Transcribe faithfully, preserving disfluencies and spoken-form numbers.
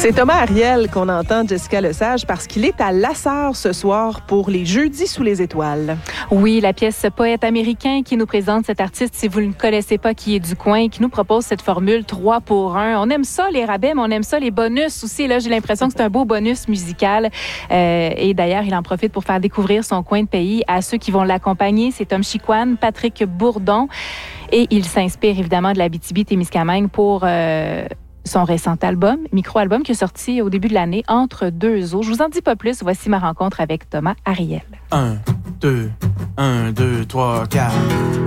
C'est Thomas Ariel qu'on entend, Jessica Lesage, parce qu'il est à Lassar ce soir pour les Jeudis sous les étoiles. Oui, la pièce Poète américain qui nous présente cet artiste, si vous ne connaissez pas, qui est du coin, qui nous propose cette formule trois pour un. On aime ça, les rabais, mais on aime ça, les bonus aussi. Là, j'ai l'impression que c'est un beau bonus musical. Euh, et d'ailleurs, il en profite pour faire découvrir son coin de pays à ceux qui vont l'accompagner. C'est Tom Chiquan, Patrick Bourdon. Et il s'inspire évidemment de l'Abitibi-Témiscamingue pour... Euh, son récent album, micro-album, qui est sorti au début de l'année, Entre deux eaux. Je vous en dis pas plus. Voici ma rencontre avec Thomas Ariel. Un, deux, un, deux, trois, quatre.